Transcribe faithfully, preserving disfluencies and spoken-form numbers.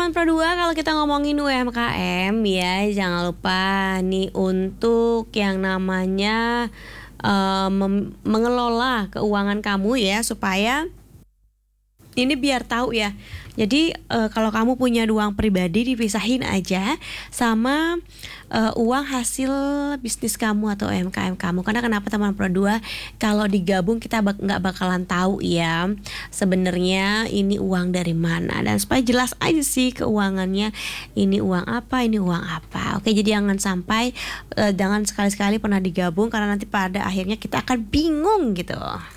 teman Pro dua, kalau kita ngomongin U M K M ya, jangan lupa nih untuk yang namanya uh, mengelola keuangan kamu ya, supaya ini biar tahu ya. Jadi uh, kalau kamu punya uang pribadi, dipisahin aja sama uh, uang hasil bisnis kamu atau U M K M kamu. Karena kenapa teman Pro dua, kalau digabung kita bak- nggak bakalan tahu ya sebenarnya ini uang dari mana. Dan supaya jelas aja sih keuangannya, ini uang apa, ini uang apa. Oke, jadi jangan sampai uh, jangan sekali-sekali pernah digabung, karena nanti pada akhirnya kita akan bingung gitu.